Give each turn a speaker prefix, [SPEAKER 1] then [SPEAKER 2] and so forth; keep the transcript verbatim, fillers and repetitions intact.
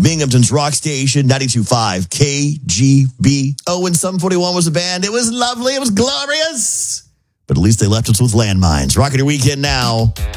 [SPEAKER 1] Binghamton's rock station, ninety-two point five K G B. Oh, and Sum forty-one was a band. It was lovely. It was glorious. But at least they left us with landmines. Rocking your weekend now.